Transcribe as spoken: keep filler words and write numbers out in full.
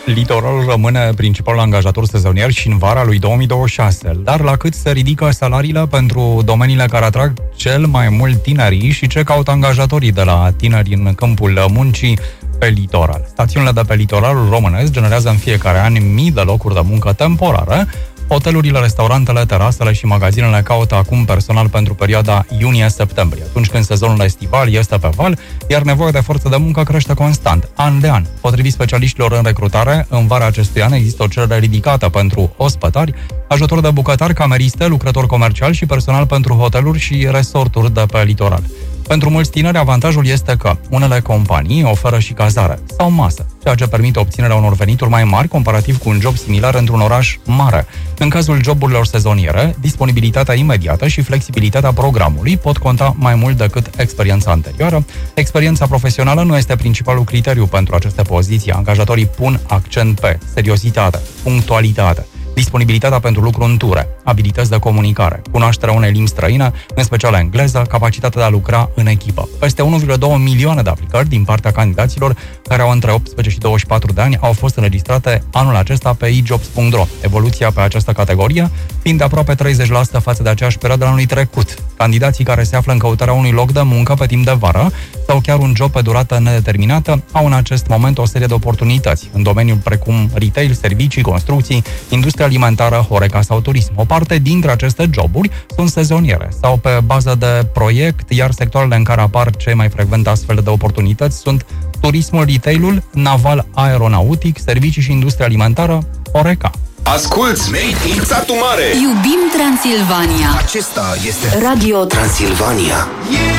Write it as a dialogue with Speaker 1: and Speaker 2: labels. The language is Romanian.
Speaker 1: Litoralul rămâne principalul angajator sezonier și în vara lui două mii douăzeci și șase. Dar la cât se ridică salariile pentru domeniile care atrag cel mai mult tinerii și ce caută angajatorii de la tineri în câmpul muncii pe litoral? Stațiunile de pe litoralul românesc generează în fiecare an mii de locuri de muncă temporare. Hotelurile, restaurantele, terasele și magazinele caută acum personal pentru perioada iunie-septembrie, atunci când sezonul estival este pe val, iar nevoia de forță de muncă crește constant, an de an. Potrivit specialiștilor în recrutare, în vara acestui an există o cerere ridicată pentru ospătari, ajutor de bucătari, cameriste, lucrători comerciali și personal pentru hoteluri și resorturi de pe litoral. Pentru mulți tineri, avantajul este că unele companii oferă și cazare sau masă, ceea ce permite obținerea unor venituri mai mari comparativ cu un job similar într-un oraș mare. În cazul joburilor sezoniere, disponibilitatea imediată și flexibilitatea programului pot conta mai mult decât experiența anterioară. Experiența profesională nu este principalul criteriu pentru aceste poziții. Angajatorii pun accent pe seriozitate, punctualitate, disponibilitatea pentru lucru în ture, abilități de comunicare, cunoașterea unei limbi străine, în special engleză, capacitatea de a lucra în echipă. Peste unu virgulă doi milioane de aplicări din partea candidaților care au între optsprezece și douăzeci și patru de ani au fost înregistrate anul acesta pe e jobs punct ro. Evoluția pe această categorie fiind de aproape treizeci la sută față de aceeași perioadă anului trecut. Candidații care se află în căutarea unui loc de muncă pe timp de vară sau chiar un job pe durată nedeterminată au în acest moment o serie de oportunități în domeniul precum retail, servicii, construcții, industria alimentară, Horeca sau turism. O parte dintre aceste joburi sunt sezoniere sau pe bază de proiect, iar sectoarele în care apar cei mai frecvent astfel de oportunități sunt turismul, retailul, naval, aeronautic, servicii și industria alimentară, Horeca.
Speaker 2: Asculți Made in Satu Mare!
Speaker 3: Iubim Transilvania!
Speaker 2: Acesta este Radio Transilvania. Yeah!